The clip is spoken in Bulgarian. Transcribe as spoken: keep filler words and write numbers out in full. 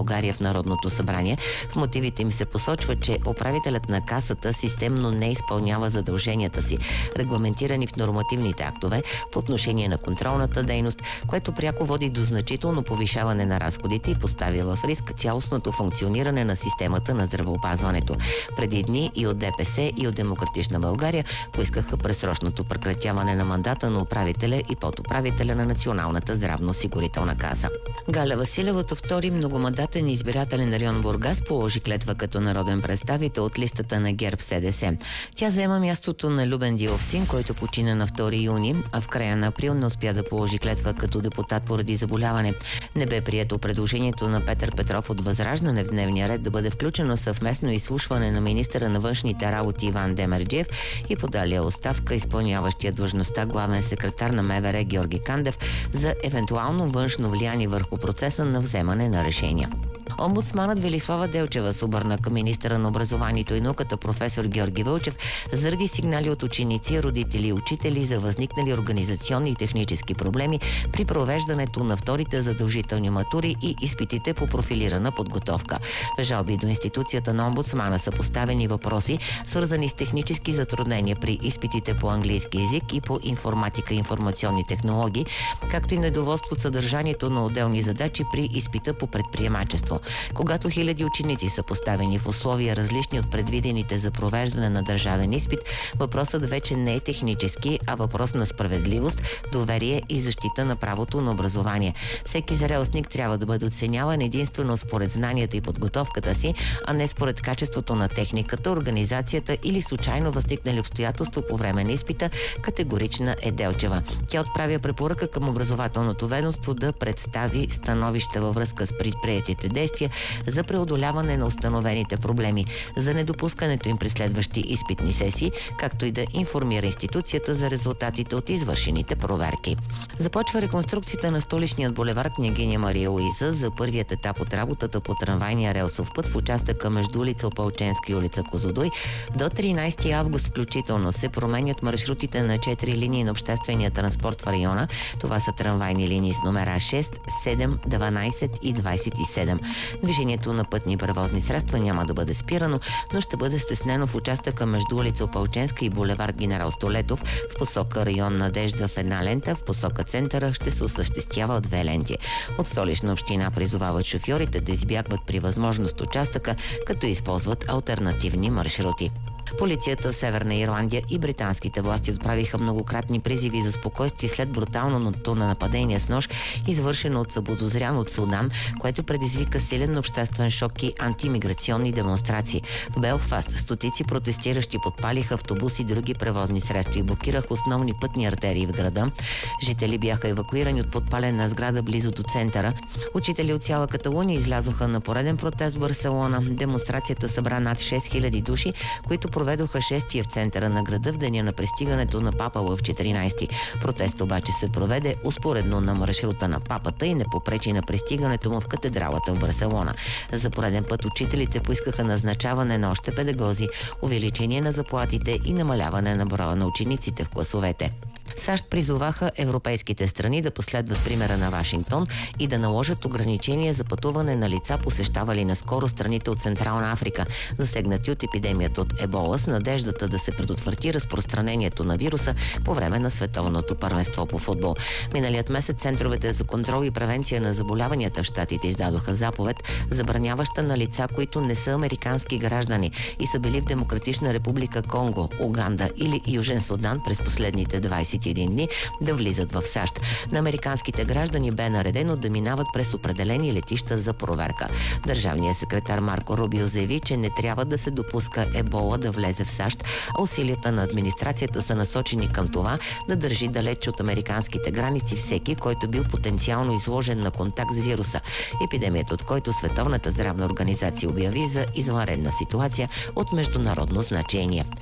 България в Народното събрание. В мотивите им се посочва, че управителят на Касата системно не изпълнява задълженията си, регламентирани в нормативните актове по отношение на контролната дейност, което пряко води до значително повишаване на разходите и поставя в риск цялостното функциониране на системата на здравеопазването. Преди дни и от ДПС, и от Демократична България поискаха предсрочното прекратяване на мандата на управителя и подуправителя на Националната здравноосигурителна каса. Галя Василева втори многомандатен избирателен район Бургас положи клетва като народен представител от листата на ГЕРБ СДС. Тя заема мястото на Любен Диловсин, който почина на втори юни, а в края на април не успя да положи клетва като депутат поради заболяване. Не бе прието предложението на Петър Петров от Възраждане в дневния ред да бъде включено съвместно изслушване на министъра на външните работи Иван Демерджиев и подалия оставка изпълняващия длъжността главен секретар на МВР Георги Кандев за евентуално външно влияние върху процеса на вземане на решения. Омбудсманът Велислава Делчева се обърна към министъра на образованието и науката професор Георги Вълчев заради сигнали от ученици, родители и учители за възникнали организационни и технически проблеми при провеждането на вторите задължителни матури и изпитите по профилирана подготовка. В жалби до институцията на омбудсмана са поставени въпроси, свързани с технически затруднения при изпитите по английски език и по информатика и информационни технологии, както и недоволство от съдържанието на отделни задачи при изпита по предприемачество. Когато хиляди ученици са поставени в условия различни от предвидените за провеждане на държавен изпит, въпросът вече не е технически, а въпрос на справедливост, доверие и защита на правото на образование. Всеки зрелостник трябва да бъде оценяван единствено според знанията и подготовката си, а не според качеството на техниката, организацията или случайно възникнали обстоятелства по време на изпита, категорична е Делчева. Тя отправя препоръка към образователното ведомство да представи становища във връзка с предприетите действия за преодоляване на установените проблеми, за недопускането им при следващи изпитни сесии, както и да информира институцията за резултатите от извършените проверки. Започва реконструкцията на столичният булевард Княгиня Мария Луиза за първият етап от работата по трамвайния релсов път в участъка между улица Опалченска и улица Козлодуй. До тринайсети август включително се променят маршрутите на четири линии на обществения транспорт в района. Това са трамвайни линии с номера шест, седем, дванайсет и двайсет и седем. Движението на пътни превозни средства няма да бъде спирано, но ще бъде стеснено в участъка между улица Опалченска и булевард Генерал Столетов в посока район Надежда в една лента, в посока центъра ще се осъществява две ленти. От Столична община призовават шофьорите да избягват при възможност участъка, като използват алтернативни маршрути. Полицията в Северна Ирландия и британските власти отправиха многократни призиви за спокойствие след бруталното нападение с нож, извършено от заподозрян от Судан, което предизвика силен обществен шок и антимиграционни демонстрации. В Белфаст стотици протестиращи подпалиха автобуси и други превозни средства и блокираха основни пътни артерии в града. Жители бяха евакуирани от подпалена сграда близо до центъра. Учители от цяла Каталуния излязоха на пореден протест в Барселона. Демонстрацията събра над шест хиляди души, които проведоха шествие в центъра на града в деня на пристигането на папа Лъв четиринайсети. Протест обаче се проведе успоредно на маршрута на папата и не попречи на пристигането му в катедралата в Барселона. За пореден път учителите поискаха назначаване на още педагози, увеличение на заплатите и намаляване на броя на учениците в класовете. САЩ призоваха европейските страни да последват примера на Вашингтон и да наложат ограничения за пътуване на лица, посещавали наскоро страните от Централна Африка, засегнати от епидемията от ебола, с надеждата да се предотврати разпространението на вируса по време на световното първенство по футбол. Миналият месец центровете за контрол и превенция на заболяванията в щатите издадоха заповед, забраняваща на лица, които не са американски граждани и са били в Демократична република Конго, Уганда или Южен Судан през последните двайсет и един дни, да влизат в САЩ. На американските граждани бе наредено да минават през определени летища за проверка. Държавният секретар Марко Рубио заяви, че не трябва да се допуска ебола да влезе в САЩ, а усилията на администрацията са насочени към това да държи далеч от американските граници всеки, който бил потенциално изложен на контакт с вируса. Епидемията, от който Световната здравна организация обяви за извънредна ситуация от международно значение.